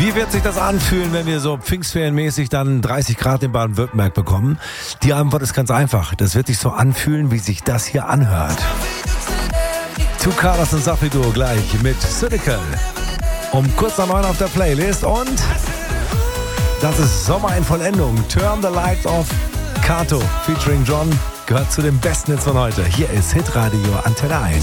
Wie wird sich das anfühlen, wenn wir so pfingstferienmäßig dann 30 Grad in Baden-Württemberg bekommen? Die Antwort ist ganz einfach. Das wird sich so anfühlen, wie sich das hier anhört. Two Colors und Safido gleich mit Cynical. Um kurz nach 9 auf der Playlist und das ist Sommer in Vollendung. Turn the Lights Off. Kato featuring John gehört zu den besten Hits von heute. Hier ist Hitradio Antenne 1.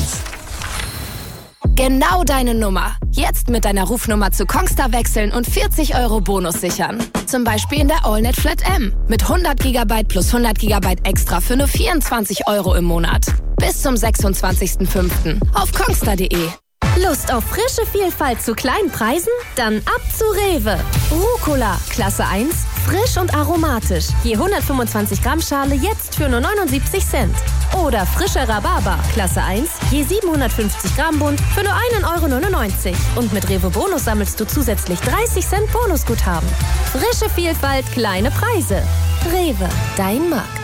Genau deine Nummer. Jetzt mit deiner Rufnummer zu Kongstar wechseln und 40 € Bonus sichern. Zum Beispiel in der AllNet Flat M. Mit 100 GB plus 100 GB extra für nur 24 € im Monat. Bis zum 26.05. auf kongstar.de. Lust auf frische Vielfalt zu kleinen Preisen? Dann ab zu Rewe. Rucola, Klasse 1, frisch und aromatisch. Je 125 Gramm Schale jetzt für nur 79 Cent. Oder frischer Rhabarber, Klasse 1, je 750 Gramm Bund für nur 1,99 €. Und mit Rewe Bonus sammelst du zusätzlich 30 Cent Bonusguthaben. Frische Vielfalt, kleine Preise. Rewe, dein Markt.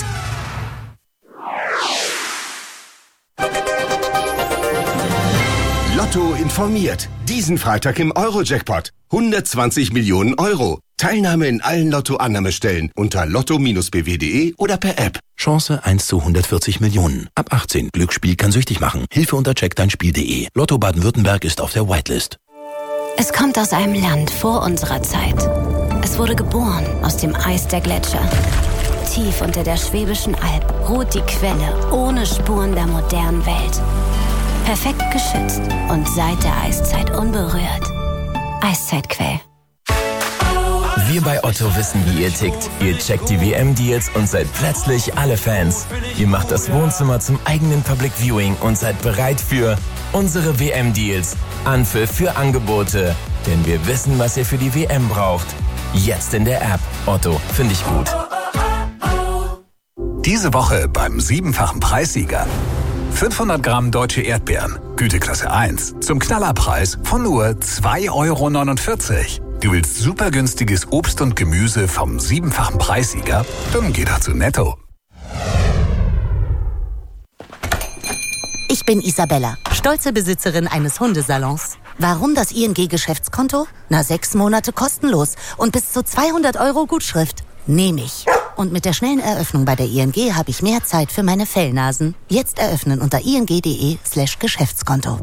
Lotto informiert. Diesen Freitag im Euro-Jackpot. 120 Millionen €. Teilnahme in allen Lotto-Annahmestellen unter lotto-bw.de oder per App. Chance 1 zu 140 Millionen. Ab 18. Glücksspiel kann süchtig machen. Hilfe unter checkdeinspiel.de. Lotto Baden-Württemberg ist auf der Whitelist. Es kommt aus einem Land vor unserer Zeit. Es wurde geboren aus dem Eis der Gletscher. Tief unter der Schwäbischen Alb ruht die Quelle ohne Spuren der modernen Welt. Perfekt geschützt und seit der Eiszeit unberührt. Eiszeitquell. Wir bei Otto wissen, wie ihr tickt. Ihr checkt die WM-Deals und seid plötzlich alle Fans. Ihr macht das Wohnzimmer zum eigenen Public Viewing und seid bereit für unsere WM-Deals. Anpfiff für Angebote. Denn wir wissen, was ihr für die WM braucht. Jetzt in der App. Otto, finde ich gut. Diese Woche beim 7-fachen Preissieger. 500 Gramm deutsche Erdbeeren, Güteklasse 1, zum Knallerpreis von nur 2,49 €. Du willst super günstiges Obst und Gemüse vom 7-fachen Preissieger? Dann geh doch zu Netto. Ich bin Isabella, stolze Besitzerin eines Hundesalons. Warum das ING-Geschäftskonto? 6 Monate kostenlos und bis zu 200 € Gutschrift. Nehme ich. Und mit der schnellen Eröffnung bei der ING habe ich mehr Zeit für meine Fellnasen. Jetzt eröffnen unter ing.de/Geschäftskonto.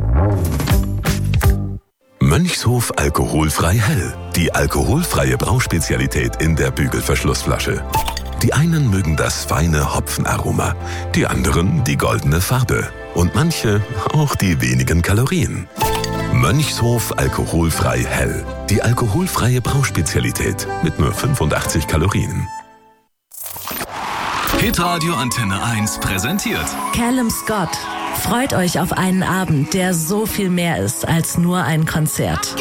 Mönchshof alkoholfrei hell. Die alkoholfreie Brauspezialität in der Bügelverschlussflasche. Die einen mögen das feine Hopfenaroma, die anderen die goldene Farbe und manche auch die wenigen Kalorien. Mönchshof alkoholfrei hell. Die alkoholfreie Brauspezialität mit nur 85 Kalorien. Hitradio Antenne 1 präsentiert Callum Scott. Freut euch auf einen Abend, der so viel mehr ist als nur ein Konzert.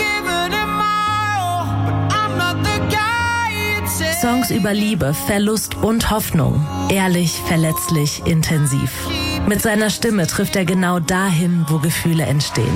Songs über Liebe, Verlust und Hoffnung. Ehrlich, verletzlich, intensiv. Mit seiner Stimme trifft er genau dahin, wo Gefühle entstehen.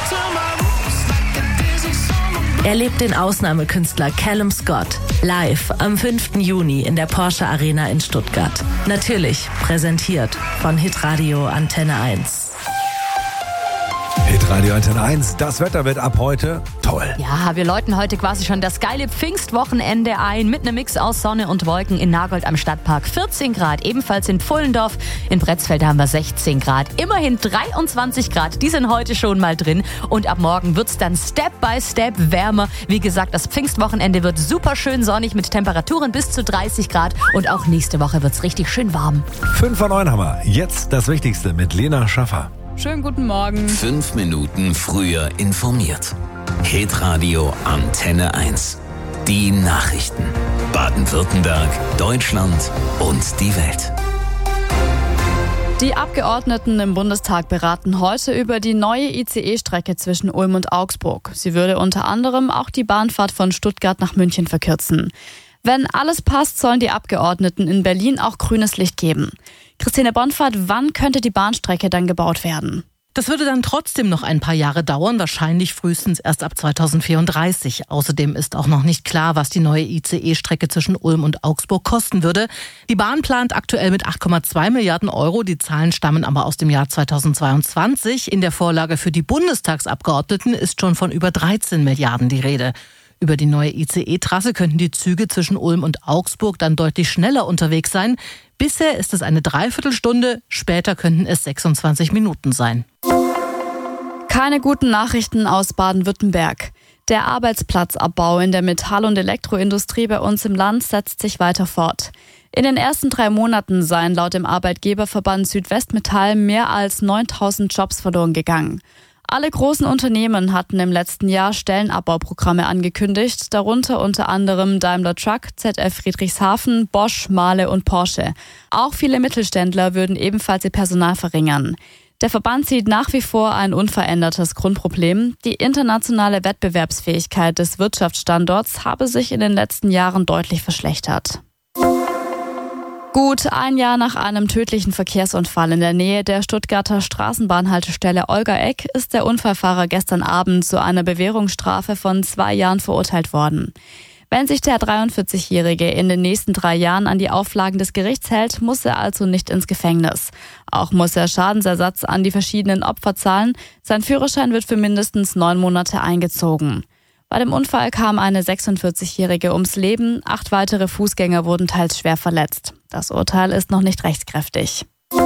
Erlebt den Ausnahmekünstler Callum Scott live am 5. Juni in der Porsche Arena in Stuttgart. Natürlich präsentiert von Hitradio Antenne 1. Hitradio Antenne 1, das Wetter wird ab heute toll. Ja, wir läuten heute quasi schon das geile Pfingstwochenende ein mit einem Mix aus Sonne und Wolken in Nagold am Stadtpark. 14 Grad, ebenfalls in Pfullendorf. In Bretzfeld haben wir 16 Grad. Immerhin 23 Grad, die sind heute schon mal drin. Und ab morgen wird's dann Step by Step wärmer. Wie gesagt, das Pfingstwochenende wird super schön sonnig mit Temperaturen bis zu 30 Grad. Und auch nächste Woche wird's richtig schön warm. 5 vor 9 haben wir. Jetzt das Wichtigste mit Lena Schaffer. Schönen guten Morgen. 5 Minuten früher informiert. Hitradio Antenne 1. Die Nachrichten. Baden-Württemberg, Deutschland und die Welt. Die Abgeordneten im Bundestag beraten heute über die neue ICE-Strecke zwischen Ulm und Augsburg. Sie würde unter anderem auch die Bahnfahrt von Stuttgart nach München verkürzen. Wenn alles passt, sollen die Abgeordneten in Berlin auch grünes Licht geben. Christine Bonfahrt, wann könnte die Bahnstrecke dann gebaut werden? Das würde dann trotzdem noch ein paar Jahre dauern, wahrscheinlich frühestens erst ab 2034. Außerdem ist auch noch nicht klar, was die neue ICE-Strecke zwischen Ulm und Augsburg kosten würde. Die Bahn plant aktuell mit 8,2 Milliarden Euro. Die Zahlen stammen aber aus dem Jahr 2022. In der Vorlage für die Bundestagsabgeordneten ist schon von über 13 Milliarden die Rede. Über die neue ICE-Trasse könnten die Züge zwischen Ulm und Augsburg dann deutlich schneller unterwegs sein. Bisher ist es eine Dreiviertelstunde, später könnten es 26 Minuten sein. Keine guten Nachrichten aus Baden-Württemberg. Der Arbeitsplatzabbau in der Metall- und Elektroindustrie bei uns im Land setzt sich weiter fort. In den ersten 3 Monaten seien laut dem Arbeitgeberverband Südwestmetall mehr als 9.000 Jobs verloren gegangen. Alle großen Unternehmen hatten im letzten Jahr Stellenabbauprogramme angekündigt, darunter unter anderem Daimler Truck, ZF Friedrichshafen, Bosch, Mahle und Porsche. Auch viele Mittelständler würden ebenfalls ihr Personal verringern. Der Verband sieht nach wie vor ein unverändertes Grundproblem. Die internationale Wettbewerbsfähigkeit des Wirtschaftsstandorts habe sich in den letzten Jahren deutlich verschlechtert. Gut 1 Jahr nach einem tödlichen Verkehrsunfall in der Nähe der Stuttgarter Straßenbahnhaltestelle Olgaegg ist der Unfallfahrer gestern Abend zu einer Bewährungsstrafe von 2 Jahren verurteilt worden. Wenn sich der 43-Jährige in den nächsten 3 Jahren an die Auflagen des Gerichts hält, muss er also nicht ins Gefängnis. Auch muss er Schadensersatz an die verschiedenen Opfer zahlen. Sein Führerschein wird für mindestens 9 Monate eingezogen. Bei dem Unfall kam eine 46-Jährige ums Leben, 8 weitere Fußgänger wurden teils schwer verletzt. Das Urteil ist noch nicht rechtskräftig.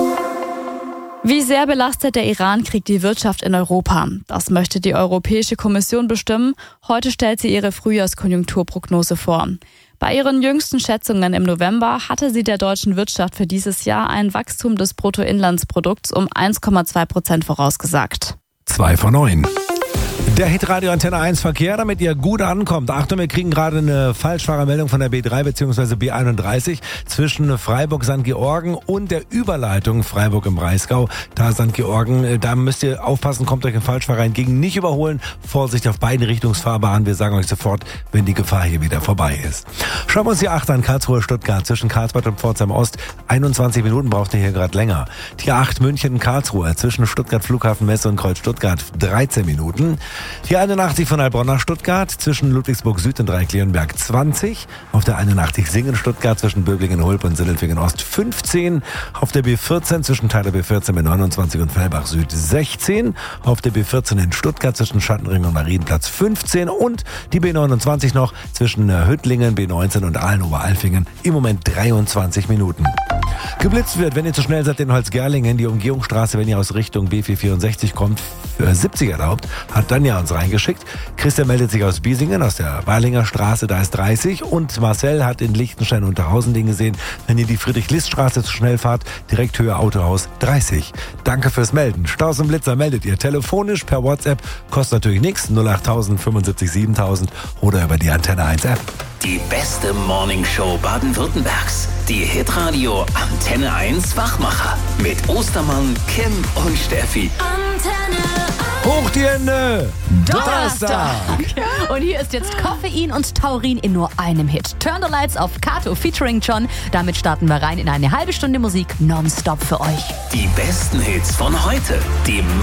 Wie sehr belastet der Iran-Krieg die Wirtschaft in Europa? Das möchte die Europäische Kommission bestimmen. Heute stellt sie ihre Frühjahrskonjunkturprognose vor. Bei ihren jüngsten Schätzungen im November hatte sie der deutschen Wirtschaft für dieses Jahr ein Wachstum des Bruttoinlandsprodukts um 1,2% vorausgesagt. 2 von 9. Der Hitradio Antenne 1 Verkehr, damit ihr gut ankommt. Achtung, wir kriegen gerade eine Falschfahrermeldung von der B3 bzw. B31 zwischen Freiburg-St. Georgen und der Überleitung Freiburg im Breisgau. Da St. Georgen, da müsst ihr aufpassen, kommt euch ein Falschfahrer entgegen, nicht überholen. Vorsicht auf beiden Richtungsfahrbahnen. Wir sagen euch sofort, wenn die Gefahr hier wieder vorbei ist. Schauen wir uns die 8 an, Karlsruhe-Stuttgart zwischen Karlsbad und Pforzheim Ost. 21 Minuten braucht ihr hier gerade länger. Die 8 München-Karlsruhe zwischen Stuttgart Flughafen Messe und Kreuz Stuttgart 13 Minuten. Die 81 von Heilbronn nach Stuttgart zwischen Ludwigsburg Süd und Dreieckleonberg 20. Auf der 81 Singen-Stuttgart zwischen Böblingen-Hulp und Sindelfingen-Ost 15. Auf der B14 zwischen Teiler B14 mit 29 und Fellbach Süd 16. Auf der B14 in Stuttgart zwischen Schattenring und Marienplatz 15. Und die B29 noch zwischen Hüttlingen, B19 und Aalen-Oberalfingen im Moment 23 Minuten. Geblitzt wird, wenn ihr zu schnell seid, in Holzgerlingen, die Umgehungsstraße, wenn ihr aus Richtung B464 kommt, für 70 erlaubt, hat Danja uns reingeschickt. Christian meldet sich aus Biesingen, aus der Weilinger Straße, da ist 30. Und Marcel hat in Lichtenstein-Unterhausen den gesehen, wenn ihr die Friedrich-List-Straße zu schnell fahrt, direkt Höhe Autohaus 30. Danke fürs Melden. Staus und Blitzer meldet ihr telefonisch per WhatsApp, kostet natürlich nichts, 08000 75 7000 oder über die Antenne 1 App. Die beste Morningshow Baden-Württembergs. Die Hitradio Antenne 1 Wachmacher. Mit Ostermann, Kim und Steffi. Antenne 1. Hoch die Hände! Donnerstag! Und hier ist jetzt Koffein und Taurin in nur einem Hit. Turn the Lights auf Kato featuring John. Damit starten wir rein in eine halbe Stunde Musik nonstop für euch. Die besten Hits von heute. Die